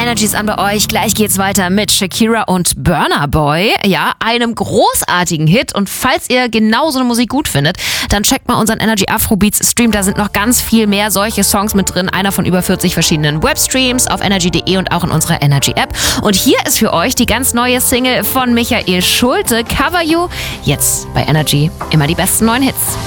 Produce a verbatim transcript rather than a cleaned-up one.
Energy ist an bei euch. Gleich geht's weiter mit Shakira und Burna Boy. Ja, einem großartigen Hit. Und falls ihr genau so eine Musik gut findet, dann checkt mal unseren Energy Afrobeats Stream. Da sind noch ganz viel mehr solche Songs mit drin. Einer von über vierzig verschiedenen Webstreams auf energy punkt de und auch in unserer Energy App. Und hier ist für euch die ganz neue Single von Michael Schulte, Cover You. Jetzt bei Energy immer die besten neuen Hits.